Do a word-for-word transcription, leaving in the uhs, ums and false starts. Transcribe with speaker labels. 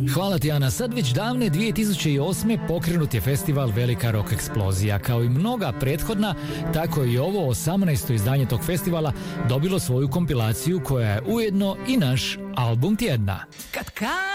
Speaker 1: Hvala ti, Ana. Sad već davne dvije tisuće osme pokrenut je festival Velika rock eksplozija. Kao i mnoga prethodna, tako i ovo osamnaesto izdanje tog festivala dobilo svoju kompilaciju koja je ujedno i naš album tjedna.
Speaker 2: Kad ka